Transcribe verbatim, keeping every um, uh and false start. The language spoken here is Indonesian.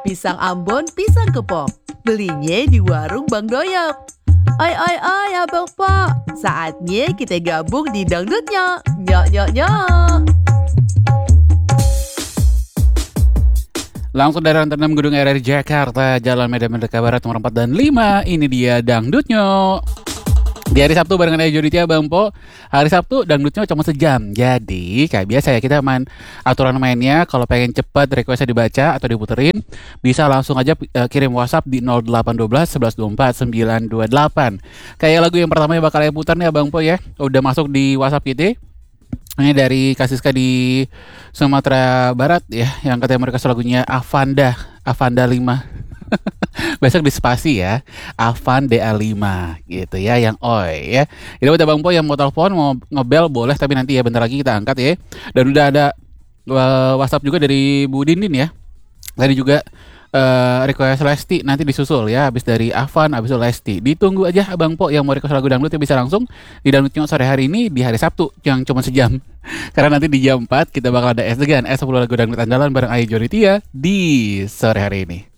Pisang Ambon, pisang kepok. Belinya di warung Bang Doyok. Oi oi oi abang po, saatnya kita gabung di dangdutnya. Nyok nyok nyok. Langsung dari lantai enam Gedung R R Jakarta, Jalan Medan Merdeka Barat nomor empat dan lima. Ini dia dangdutnya. Di hari Sabtu barengan Ayo Joditia Bang Po. Hari Sabtu dangdutnya cuma sejam. Jadi kayak biasa ya, kita main aturan mainnya. Kalau pengen cepat requestnya dibaca atau diputerin, bisa langsung aja uh, kirim WhatsApp di nol delapan satu dua satu satu dua empat sembilan dua delapan. Kayak lagu yang pertama yang bakal saya putar nih Bang Po ya, udah masuk di WhatsApp kita. Ini dari Kasiska di Sumatera Barat ya, yang katanya mereka lagunya Avanda, Avanda lima. Besok di spasi ya, Avan D A lima gitu ya, yang oi ya. Ini udah Bang Po yang mau telepon, mau ngebel boleh, tapi nanti ya bentar lagi kita angkat ya. Dan udah ada uh, WhatsApp juga dari Bu Dindin ya. Tadi juga uh, request Lesti, nanti disusul ya, habis dari Avan, habis itu Lesti. Ditunggu aja Bang Po yang mau request lagu dangdut ya, bisa langsung di dangdutnya sore hari ini di hari Sabtu yang cuma sejam. Karena nanti di jam empat kita bakal ada S Degan, S sepuluh lagu dangdut andalan bareng Ayo Joditia di sore hari ini.